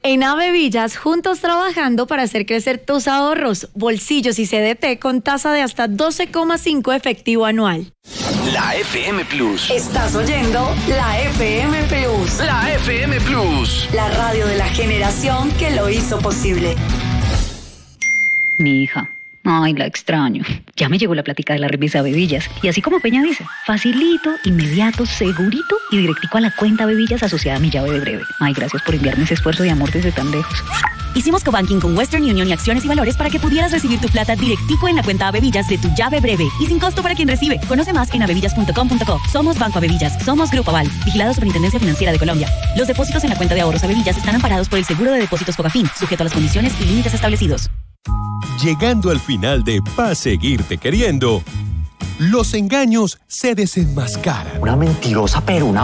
En Avevillas, juntos trabajando para hacer crecer tus ahorros, bolsillos y CDT con tasa de hasta 12,5 efectivo anual. La FM Plus. Estás oyendo la FM Plus. La FM Plus. La radio de la generación que lo hizo posible. Mi hija. Ay, la extraño. Ya me llegó la plática de la remesa Avevillas. Y así como Peña dice, facilito, inmediato, segurito y directico a la cuenta Avevillas asociada a mi llave de breve. Ay, gracias por enviarme ese esfuerzo de amor desde tan lejos. Hicimos cobanking con Western Union y Acciones y Valores para que pudieras recibir tu plata directico en la cuenta Avevillas de tu llave breve y sin costo para quien recibe. Conoce más en avevillas.com.co. Somos Banco Avevillas. Somos Grupo Aval. Vigilado Superintendencia Financiera de Colombia. Los depósitos en la cuenta de ahorros Avevillas están amparados por el Seguro de Depósitos Fogafín, sujeto a las condiciones y límites establecidos. Llegando al final de Pa' Seguirte Queriendo, los engaños se desenmascaran. Una mentirosa, pero una